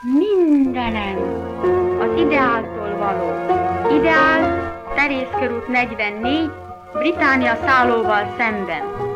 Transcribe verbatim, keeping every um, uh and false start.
Mindenen az ideáltól való. Ideál, Terész körút negyvennégy, Britannia szállóval szemben.